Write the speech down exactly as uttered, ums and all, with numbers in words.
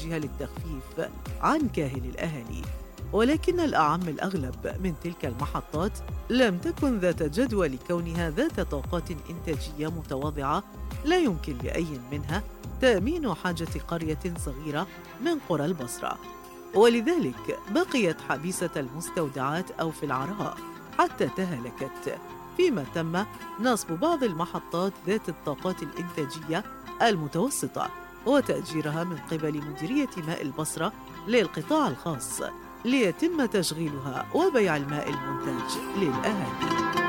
وإنتاجها للتخفيف عن كاهل الأهالي. ولكن الأعم الأغلب من تلك المحطات لم تكن ذات جدوى لكونها ذات طاقات إنتاجية متواضعة لا يمكن لأي منها تأمين حاجة قرية صغيرة من قرى البصرة، ولذلك بقيت حبيسة المستودعات أو في العراء حتى تهلكت، فيما تم نصب بعض المحطات ذات الطاقات الإنتاجية المتوسطة وتأجيرها من قبل مديرية ماء البصرة للقطاع الخاص ليتم تشغيلها وبيع الماء المنتج للأهالي.